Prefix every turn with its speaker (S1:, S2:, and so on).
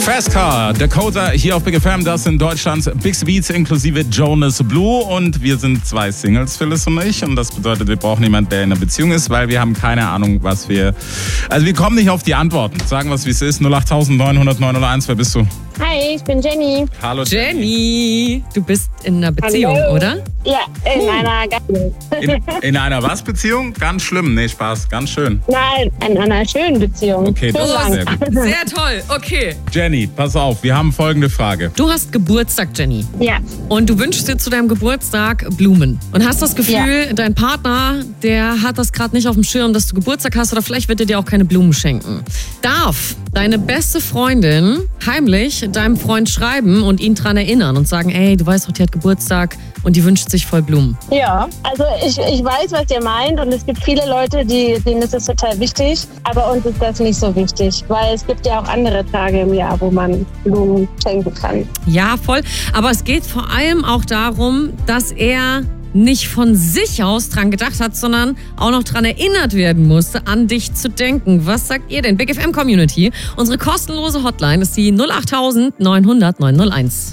S1: Fast Car, Dakota hier auf Big FM, das sind Deutschlands Big Beats inklusive Jonas Blue und wir sind 2 Singles, Phyllis und ich, und das bedeutet, wir brauchen jemanden, der in einer Beziehung ist, weil wir haben keine Ahnung, was wir, also wir kommen nicht auf die Antworten, sagen wir es wie es ist, 08000 900 901, wer bist du?
S2: Hi, ich bin Jenny.
S1: Hallo
S3: Jenny, du bist in einer Beziehung,
S2: Hallo.
S3: oder?
S2: Ja, in einer
S1: In einer was Beziehung? Ganz schlimm, nee, Spaß, ganz schön.
S2: Nein, in einer schönen Beziehung.
S1: Okay,
S2: Schön
S1: das ist
S2: lang.
S1: sehr gut.
S3: Sehr toll, okay.
S1: Jenny, pass auf, wir haben folgende Frage.
S3: Du hast Geburtstag, Jenny.
S2: Ja,
S3: Und du wünschst dir zu deinem Geburtstag Blumen. Und hast das Gefühl, dein Partner, der hat das gerade nicht auf dem Schirm, dass du Geburtstag hast, oder vielleicht wird er dir auch keine Blumen schenken. Darf deine beste Freundin heimlich deinem Freund schreiben und ihn dran erinnern und sagen, ey, du weißt doch, die hat Geburtstag und die wünscht sich voll Blumen.
S2: ja. Also ich weiß, was ihr meint, und es gibt viele Leute, denen ist das total wichtig, aber uns ist das nicht so wichtig, weil es gibt ja auch andere Tage im Jahr, wo man Blumen schenken kann.
S3: Ja, voll. Aber es geht vor allem auch darum, dass er nicht von sich aus dran gedacht hat, sondern auch noch dran erinnert werden musste, an dich zu denken. Was sagt ihr denn? Big FM Community. Unsere kostenlose Hotline ist die 08000 900 901.